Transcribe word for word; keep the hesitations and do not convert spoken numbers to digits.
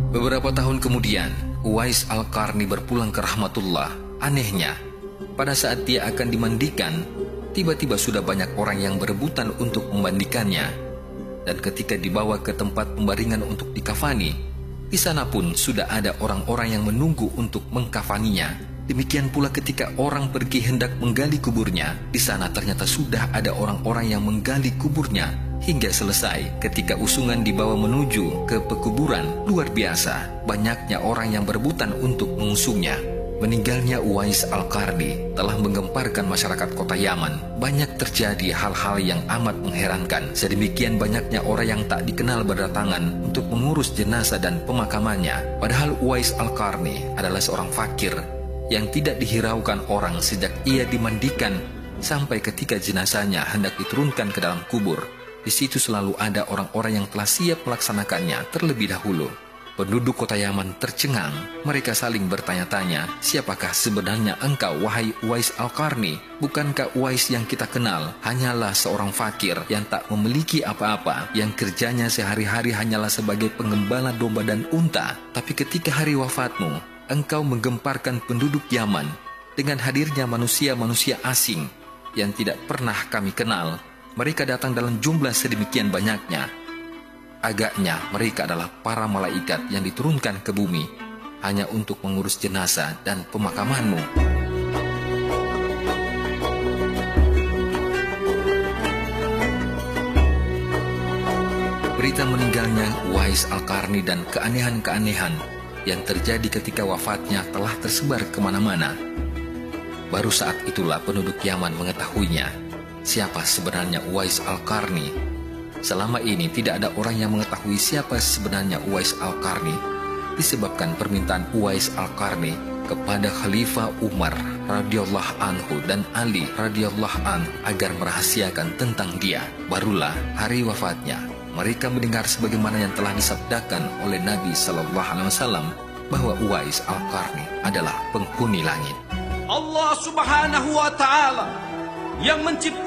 Beberapa tahun kemudian, Uwais Al-Qarni berpulang ke rahmatullah. Anehnya, pada saat dia akan dimandikan, tiba-tiba sudah banyak orang yang berebutan untuk memandikannya. Dan ketika dibawa ke tempat pembaringan untuk dikafani, di sana pun sudah ada orang-orang yang menunggu untuk mengkafaninya. Demikian pula ketika orang pergi hendak menggali kuburnya, di sana ternyata sudah ada orang-orang yang menggali kuburnya hingga selesai. Ketika usungan dibawa menuju ke pekuburan, luar biasa banyaknya orang yang berebutan untuk mengusungnya. Meninggalnya Uwais Al-Qarni telah menggemparkan masyarakat kota Yaman. Banyak terjadi hal-hal yang amat mengherankan. Sedemikian banyaknya orang yang tak dikenal berdatangan untuk mengurus jenazah dan pemakamannya. Padahal Uwais Al-Qarni adalah seorang fakir yang tidak dihiraukan orang sejak ia dimandikan sampai ketika jenazahnya hendak diturunkan ke dalam kubur. Di situ selalu ada orang-orang yang telah siap melaksanakannya terlebih dahulu. Penduduk kota Yaman tercengang. Mereka saling bertanya-tanya, siapakah sebenarnya engkau, wahai Uwais Al-Qarni? Bukankah Uwais yang kita kenal hanyalah seorang fakir yang tak memiliki apa-apa, yang kerjanya sehari-hari hanyalah sebagai penggembala domba dan unta? Tapi ketika hari wafatmu, engkau menggemparkan penduduk Yaman dengan hadirnya manusia-manusia asing yang tidak pernah kami kenal. Mereka datang dalam jumlah sedemikian banyaknya. Agaknya mereka adalah para malaikat yang diturunkan ke bumi hanya untuk mengurus jenazah dan pemakamanmu. Berita meninggalnya Uwais Al-Qarni dan keanehan-keanehan yang terjadi ketika wafatnya telah tersebar kemana-mana. Baru saat itulah penduduk Yaman mengetahuinya, siapa sebenarnya Uwais Al-Qarni. Selama ini tidak ada orang yang mengetahui siapa sebenarnya Uwais Al-Qarni, disebabkan permintaan Uwais Al-Qarni kepada Khalifah Umar radhiyallahu anhu dan Ali radhiyallahu anhu agar merahasiakan tentang dia. Barulah hari wafatnya mereka mendengar sebagaimana yang telah disabdakan oleh Nabi Sallallahu Alaihi Wasallam bahwa Uwais Al-Qarni adalah penghuni langit. Allah Subhanahu Wa Taala yang menciptakan